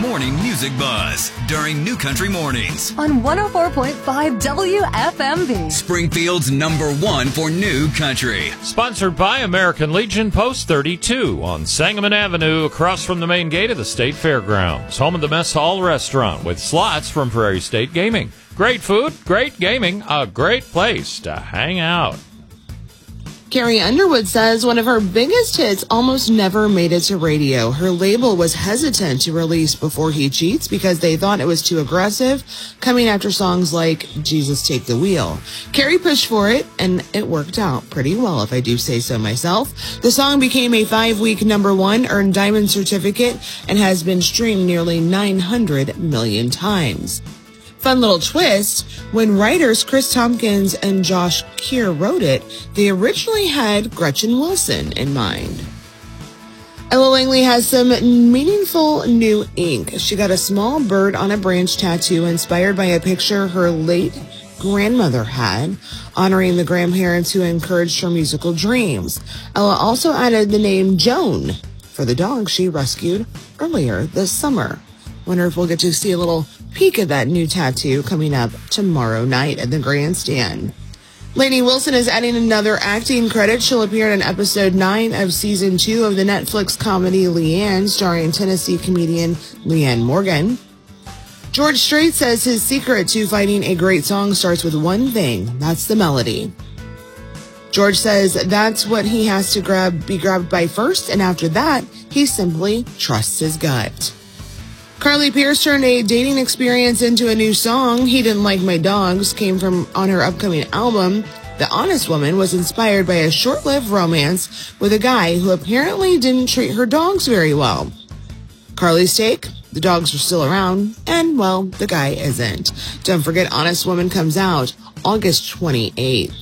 Morning Music Buzz during New Country Mornings on 104.5 WFMB. Springfield's #1 for New Country. Sponsored by American Legion Post 32 on Sangamon Avenue across from the main gate of the State Fairgrounds. Home of the Mess Hall Restaurant with slots from Prairie State Gaming. Great food, great gaming, a great place to hang out. Carrie Underwood says one of her biggest hits almost never made it to radio. Her label was hesitant to release Before He Cheats because they thought it was too aggressive, coming after songs like Jesus Take the Wheel. Carrie pushed for it, and it worked out pretty well, if I do say so myself. The song became a 5-week #1, earned Diamond Certificate, and has been streamed nearly 900 million times. Fun little twist, when writers Chris Tompkins and Josh Keir wrote it, they originally had Gretchen Wilson in mind. Ella Langley has some meaningful new ink. She got a small bird on a branch tattoo inspired by a picture her late grandmother had, honoring the grandparents who encouraged her musical dreams. Ella also added the name Joan for the dog she rescued earlier this summer. Wonder if we'll get to see a little peek of that new tattoo coming up tomorrow night at the Grandstand. Lainey Wilson is adding another acting credit. She'll appear in episode 9 of season 2 of the Netflix comedy Leanne, starring Tennessee comedian Leanne Morgan. George Strait says his secret to finding a great song starts with one thing. That's the melody. George says that's what he has to be grabbed by first, and after that, he simply trusts his gut. Carly Pearce turned a dating experience into a new song. He Didn't Like My Dogs came from on her upcoming album. The Honest Woman was inspired by a short-lived romance with a guy who apparently didn't treat her dogs very well. Carly's take, the dogs are still around, and, well, the guy isn't. Don't forget, Honest Woman comes out August 28th.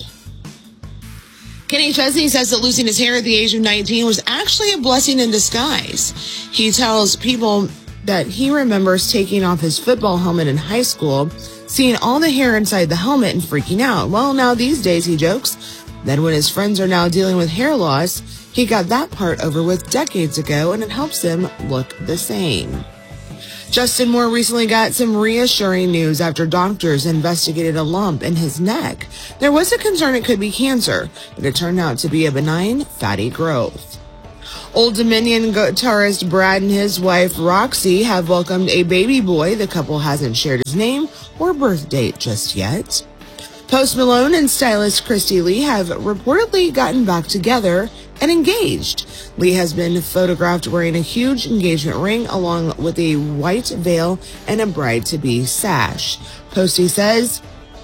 Kenny Chesney says that losing his hair at the age of 19 was actually a blessing in disguise. He tells people that he remembers taking off his football helmet in high school, seeing all the hair inside the helmet and freaking out. Well, now these days, he jokes, that when his friends are now dealing with hair loss, he got that part over with decades ago, and it helps him look the same. Justin Moore recently got some reassuring news after doctors investigated a lump in his neck. There was a concern it could be cancer, but it turned out to be a benign fatty growth. Old Dominion guitarist Brad and his wife Roxy have welcomed a baby boy. The couple hasn't shared his name or birth date just yet. Post Malone and stylist Christy Lee have reportedly gotten back together and engaged. Lee has been photographed wearing a huge engagement ring along with a white veil and a bride-to-be sash. Posty says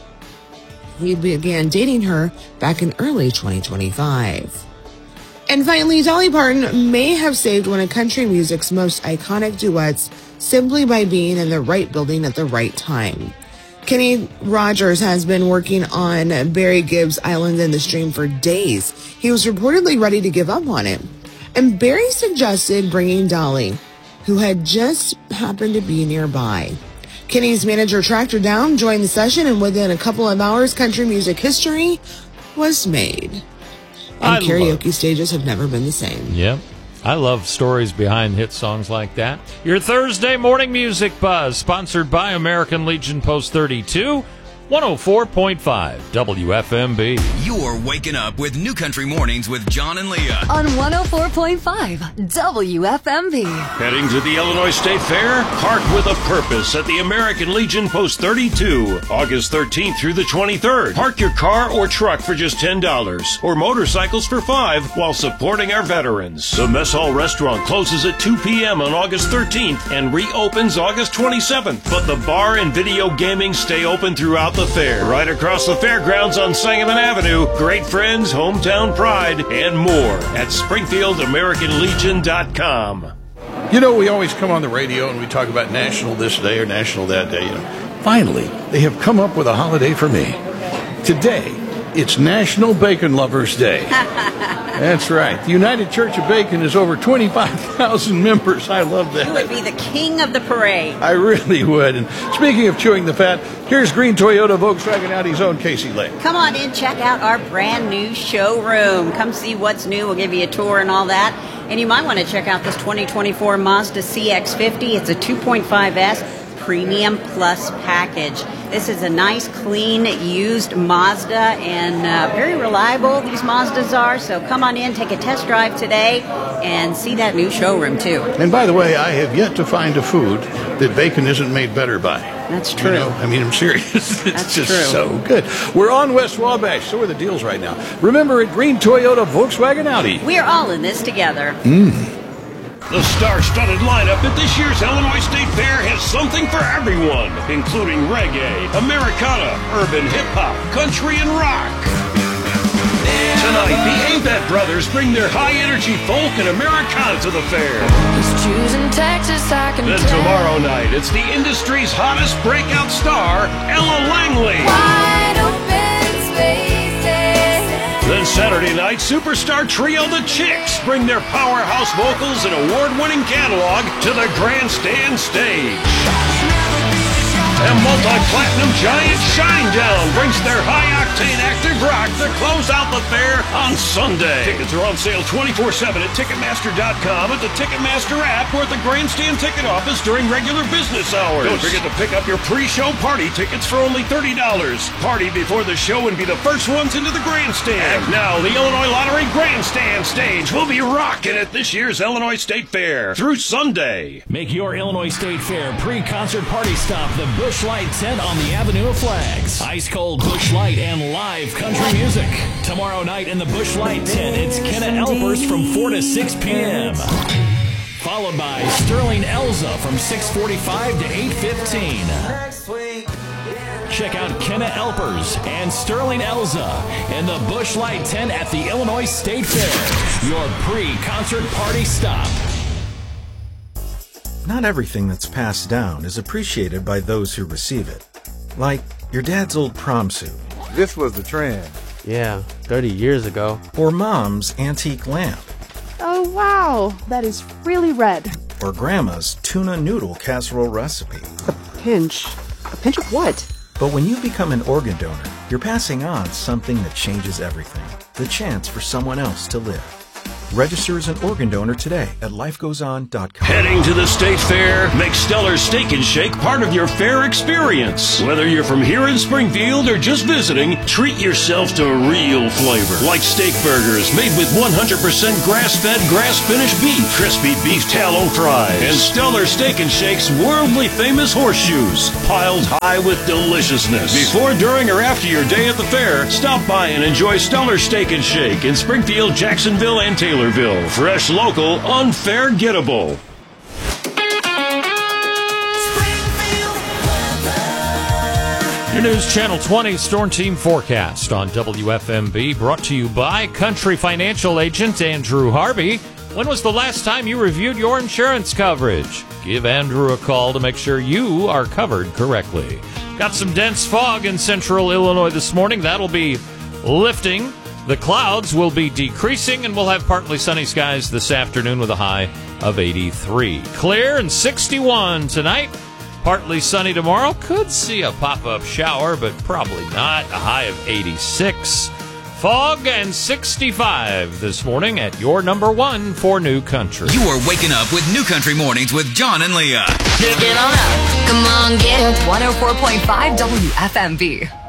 he began dating her back in early 2025. And finally, Dolly Parton may have saved one of country music's most iconic duets simply by being in the right building at the right time. Kenny Rogers has been working on Barry Gibb's Island in the Stream for days. He was reportedly ready to give up on it. And Barry suggested bringing Dolly, who had just happened to be nearby. Kenny's manager tracked her down, joined the session, and within a couple of hours, country music history was made. And karaoke stages have never been the same. Yep. I love stories behind hit songs like that. Your Thursday morning music buzz, sponsored by American Legion Post 32, 104.5 WFMB. You're waking up with New Country Mornings with John and Leah on 104.5 WFMB. Heading to the Illinois State Fair? Park with a purpose at the American Legion Post 32, August 13th through the 23rd. Park your car or truck for just $10 or motorcycles for $5 while supporting our veterans. The Mess Hall Restaurant closes at 2 p.m. on August 13th and reopens August 27th. But the bar and video gaming stay open throughout the fair. Right across the fairgrounds on Sangamon Avenue. Great friends, hometown pride, and more at SpringfieldAmericanLegion.com. You know, we always come on the radio and we talk about National this day or National that day. Finally, they have come up with a holiday for me. Today It's National Bacon Lovers Day. That's right. The United Church of Bacon is over 25,000 members. I love that. You would be the king of the parade. I really would. And speaking of chewing the fat, here's Green Toyota Volkswagen Audi's own Casey Lake. Come on in, check out our brand new showroom. Come see what's new. We'll give you a tour and all that. And you might want to check out this 2024 Mazda CX-50. It's a 2.5S Premium Plus package. This is a nice, clean, used Mazda, and very reliable these Mazdas are. So come on in, take a test drive today, and see that new showroom, too. And by the way, I have yet to find a food that bacon isn't made better by. That's true. You know, I mean, I'm serious. It's That's just true. so good. We're on West Wabash. So are the deals right now. Remember, at Green Toyota Volkswagen Audi. We are all in this together. The star-studded lineup at this year's Illinois State Fair has something for everyone, including reggae, Americana, urban hip-hop, country, and rock. Tonight, the Avett Brothers bring their high-energy folk and Americana to the fair. Then tomorrow night, it's the industry's hottest breakout star, Ella Langley. Then Saturday night, superstar trio The Chicks bring their powerhouse vocals and award-winning catalog to the grandstand stage. And multi-platinum giant Shinedown brings their high-octane active rock to close out the fair on Sunday. Tickets are on sale 24/7 at Ticketmaster.com, at the Ticketmaster app, or at the grandstand ticket office during regular business hours. Don't forget to pick up your pre-show party tickets for only $30. Party before the show and be the first ones into the grandstand. And now, the Illinois Lottery grandstand stage will be rocking at this year's Illinois State Fair through Sunday. Make your Illinois State Fair pre-concert party stop the Busch Light tent on the Avenue of Flags. Ice cold Busch Light and live country music. Tomorrow night in the Busch Light tent, it's Kenna Elpers from 4 to 6 p.m. Followed by Sterling Elza from 6:45 to 8:15. Check out Kenna Elpers and Sterling Elza in the Busch Light tent at the Illinois State Fair. Your pre-concert party stop. Not everything that's passed down is appreciated by those who receive it. Like your dad's old prom suit. This was the trend. Yeah, 30 years ago. Or mom's antique lamp. Oh, wow. That is really red. Or grandma's tuna noodle casserole recipe. A pinch. A pinch of what? But when you become an organ donor, you're passing on something that changes everything. The chance for someone else to live. Register as an organ donor today at lifegoeson.com. Heading to the State Fair? Make Stellar's Steak and Shake part of your fair experience. Whether you're from here in Springfield or just visiting, treat yourself to real flavor. Like steak burgers made with 100% grass-fed, grass-finished beef, crispy beef tallow fries, and Stellar Steak and Shake's worldly famous horseshoes, piled high with deliciousness. Before, during, or after your day at the fair, stop by and enjoy Stellar Steak and Shake in Springfield, Jacksonville, and Taylorville. Fresh, local, unforgettable. Your News Channel 20 Storm Team Forecast on WFMB, brought to you by Country Financial Agent Andrew Harvey. When was the last time you reviewed your insurance coverage? Give Andrew a call to make sure you are covered correctly. Got some dense fog in central Illinois this morning. That'll be lifting. The clouds will be decreasing, and we'll have partly sunny skies this afternoon with a high of 83. Clear and 61 tonight. Partly sunny tomorrow. Could see a pop-up shower, but probably not. A high of 86. Fog and 65 this morning at your number one for New Country. You are waking up with New Country Mornings with John and Leah. Get on up. Come on, get up. 104.5 WFMB.